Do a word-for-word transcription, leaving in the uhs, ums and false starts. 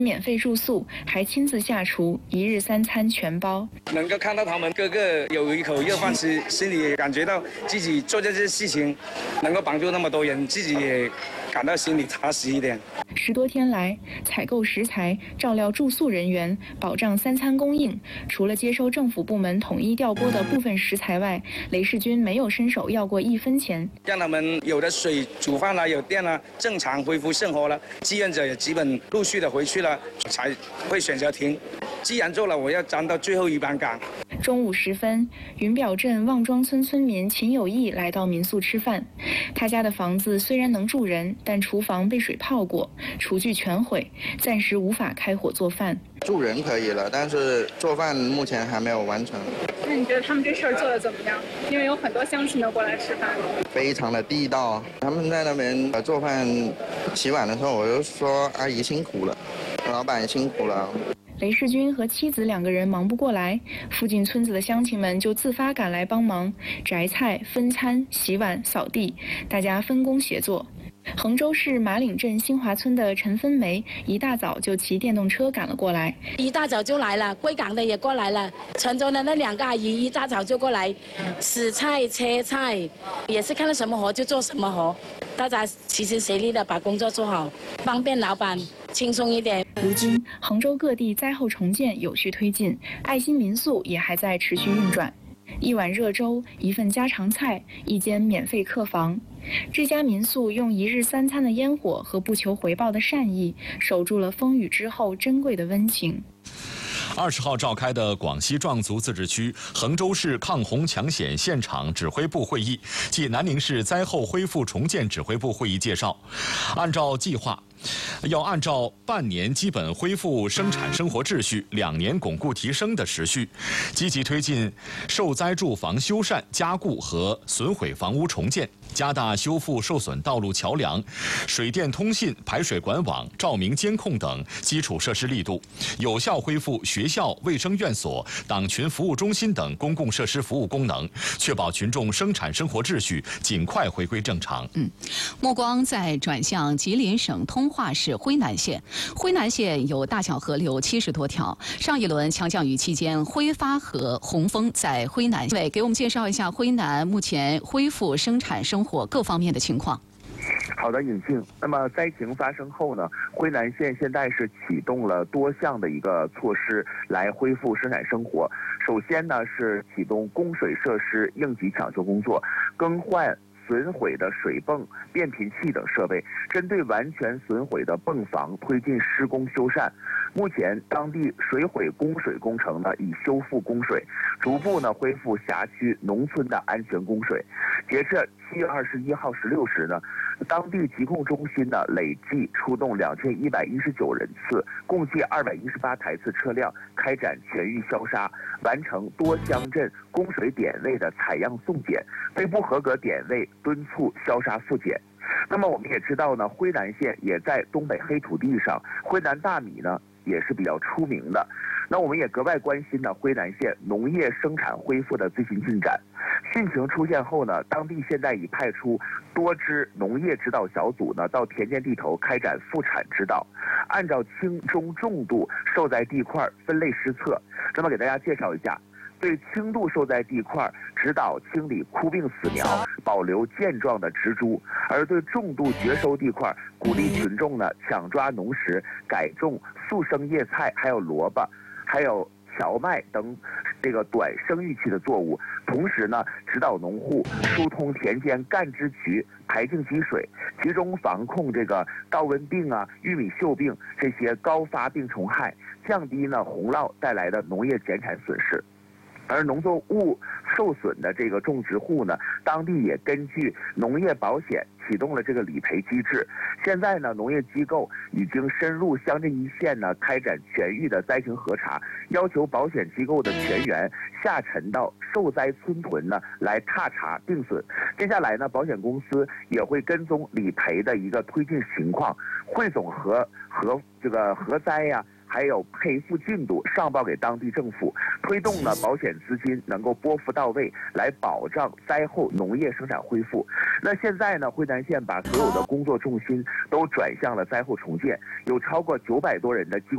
免费住宿，还亲自下厨，一日三餐全包。 能够看到他们个个有一口热饭吃，心里感觉到自己做这些事情能够帮助那么多人，自己也感到心里踏实一点。 十多天来，采购食材、照料住宿人员，保障三餐供应。除了接收政府部门统一调拨的部分食材外，雷世军没有伸手要过一分钱。 让他们有的水煮饭了，有电了，正常恢复生活了。志愿者也基本陆续的回去了，才会选择停。既然做了，我要站到最后一班岗。 中午时分，云表镇望庄村村民秦有义来到民宿吃饭。他家的房子虽然能住人，但厨房被水泡过，厨具全毁，暂时无法开火做饭。 住人可以了，但是做饭目前还没有完成。 那你觉得他们这事儿做得怎么样？因为有很多乡亲都过来吃饭。 非常的地道，他们在那边做饭、洗碗的时候，我就说阿姨辛苦了，老板辛苦了。 雷世军和妻子两个人忙不过来，附近村子的乡亲们就自发赶来帮忙，摘菜、分餐、洗碗、扫地，大家分工协作。衡州市马岭镇新华村的陈芬梅一大早就骑电动车赶了过来， 一大早就来了，贵港的也过来了，泉州的那两个阿姨一大早就过来洗菜、切菜，也是看到什么活就做什么活，大家齐心协力的把工作做好，方便老板轻松一点。 如今，衡州各地灾后重建有序推进，爱心民宿也还在持续运转。一碗热粥，一份家常菜，一间免费客房。这家民宿用一日三餐的烟火和不求回报的善意，守住了风雨之后珍贵的温情。 二十号召开的广西壮族自治区衡州市抗洪抢险现场指挥部会议暨南宁市灾后恢复重建指挥部会议介绍，按照计划，要按照半年基本恢复生产生活秩序、两年巩固提升的时序，积极推进受灾住房修缮、加固和损毁房屋重建，加大修复受损道路桥梁、水电通信、排水管网、照明监控等基础设施力度，有效恢复学校、卫生院所、党群服务中心等公共设施服务功能，确保群众生产生活秩序尽快回归正常。 嗯，目光再转向吉林省通化市辉南县。辉南县有大小河流七十多条。上一轮强降雨期间，辉发河洪峰在辉南。对，给我们介绍一下辉南目前恢复生产生活各方面的情况。 好的，尹静。那么灾情发生后呢，辉南县现在是启动了多项的一个措施来恢复生产生活。首先呢是启动供水设施应急抢修工作，更换损毁的水泵、变频器等设备，针对完全损毁的泵房推进施工修缮。目前，当地水毁供水工程呢已修复供水，逐步呢恢复辖区农村的安全供水。截至七月二十一号十六时呢，当地疾控中心呢累计出动两千一百一十九人次，共计二百一十八台次车辆开展全域消杀，完成多乡镇供水点位的采样送检，对不合格点位敦促消杀复检。那么我们也知道呢，辉南县也在东北黑土地上，辉南大米呢也是比较出名的。那我们也格外关心呢辉南县农业生产恢复的最新进展。汛情出现后呢，当地现在已派出多支农业指导小组呢到田间地头开展复产指导，按照轻中重度受灾地块分类施测。那么给大家介绍一下，对轻度受灾地块指导清理枯病死苗，保留健壮的植株；而对重度绝收地块，鼓励群众呢抢抓农时，改种速生叶菜，还有萝卜，还有荞麦等这个短生育期的作物。同时呢，指导农户疏通田间干支渠，排净积水，集中防控这个稻瘟病啊、玉米锈病这些高发病虫害，降低呢洪涝带来的农业减产损失。而农作物受损的这个种植户呢，当地也根据农业保险启动了这个理赔机制。现在呢，农业机构已经深入乡镇一线呢，开展全域的灾情核查，要求保险机构的全员下沉到受灾村屯呢来踏查定损。接下来呢，保险公司也会跟踪理赔的一个推进情况，汇总核核这个核灾呀、啊。 还有赔付进度上报给当地政府，推动呢保险资金能够拨付到位，来保障灾后农业生产恢复。那现在呢，辉南县把所有的工作重心都转向了灾后重建，有超过九百多人的机关